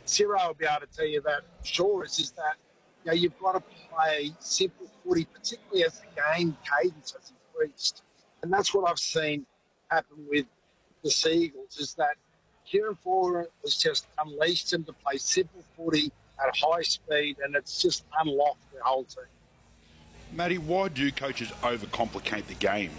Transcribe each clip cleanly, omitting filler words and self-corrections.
Ciro will be able to tell you that, sure, is that you've got to play simple footy, particularly as the game cadence has increased. And that's what I've seen happen with the Seagulls, is that Kieran Fuller has just unleashed them to play simple footy at high speed, and it's just unlocked the whole team. Matty, why do coaches overcomplicate the game?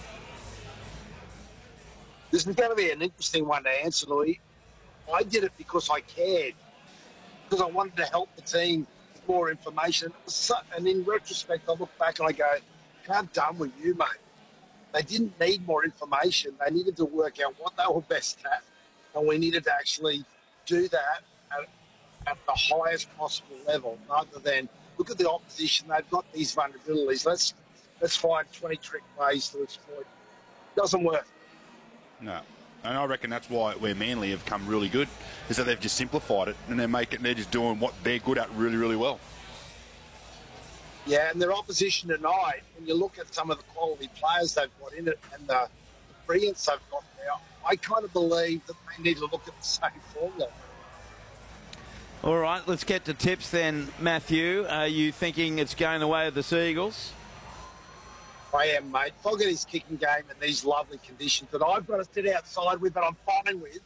This is going to be an interesting one to answer, Louis. I did it because I cared, because I wanted to help the team with more information. And in retrospect, I look back and I go, how dumb were you, mate? They didn't need more information. They needed to work out what they were best at, and we needed to actually do that at the highest possible level, rather than look at the opposition. They've got these vulnerabilities. Let's find 20 trick ways to exploit. Doesn't work. No. And I reckon that's where Manly have come really good, is that they've just simplified it and they're just doing what they're good at really, really well. Yeah, and their opposition tonight, when you look at some of the quality players they've got in it and the brilliance they've got there, I kind of believe that they need to look at the same formula. All right, let's get to tips then, Matthew. Are you thinking it's going the way of the Seagulls? I am, mate. Fogarty's kicking game in these lovely conditions that I've got to sit outside with, but I'm fine with.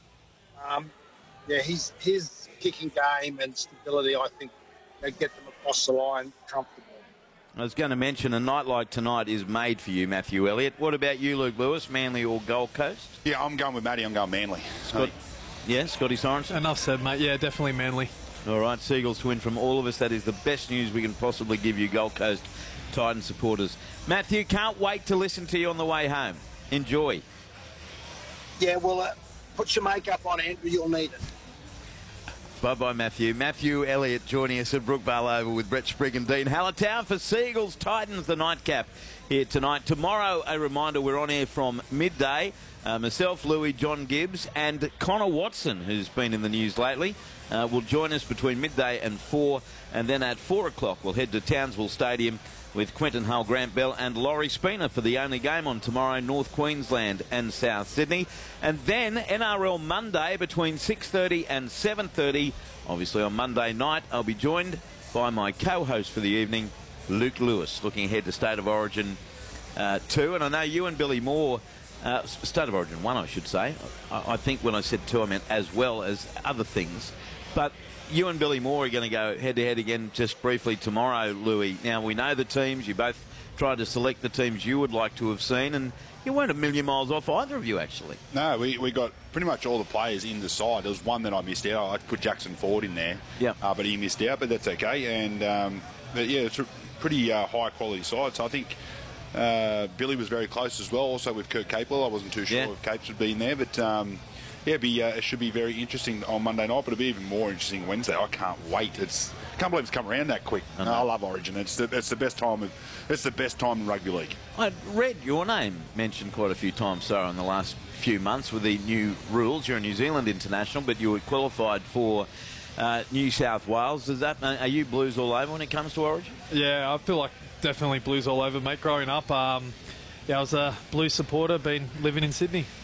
His kicking game and stability, I think, they get them across the line comfortably. I was going to mention a night like tonight is made for you, Matthew Elliott. What about you, Luke Lewis, Manly or Gold Coast? Yeah, I'm going with Matty. I'm going Manly. Scotty Sorensen? Enough said, mate. Yeah, definitely Manly. All right, Seagulls to win from all of us. That is the best news we can possibly give you, Gold Coast Titans supporters. Matthew, can't wait to listen to you on the way home. Enjoy. Yeah, well, put your makeup on, Andrew. You'll need it. Bye-bye, Matthew. Matthew Elliott joining us at Brookvale Oval with Brett Sprigg and Dean Hallertown for Seagulls Titans, the nightcap here tonight. Tomorrow, a reminder, we're on air from midday. Myself, Louis, John Gibbs and Connor Watson, who's been in the news lately, will join us between midday and 4. And then at 4 o'clock, we'll head to Townsville Stadium with Quentin Hull, Grant Bell and Laurie Spina for the only game on tomorrow, North Queensland and South Sydney. And then NRL Monday between 6:30 and 7:30. Obviously on Monday night, I'll be joined by my co-host for the evening, Luke Lewis, looking ahead to State of Origin 2. And I know you and Billy Moore, State of Origin 1, I should say. I think when I said 2, I meant as well as other things. But you and Billy Moore are going to go head-to-head again just briefly tomorrow, Louis. Now, we know the teams. You both tried to select the teams you would like to have seen, and you weren't a million miles off, either of you, actually. No, we got pretty much all the players in the side. There was one that I missed out. I put Jackson Ford in there, but he missed out, but that's okay. And, but yeah, it's a pretty high-quality side, so I think Billy was very close as well, also with Kurt Capewell. I wasn't too sure if Capes would be in there, but... it should be very interesting on Monday night, but it'll be even more interesting Wednesday. I can't wait. I can't believe it's come around that quick. I love Origin. It's the best time. It's the best time in rugby league. I read your name mentioned quite a few times, sir, in the last few months with the new rules. You're a New Zealand international, but you were qualified for New South Wales. Are you Blues all over when it comes to Origin? Yeah, I feel like definitely Blues all over, mate. Growing up, I was a Blues supporter, been living in Sydney.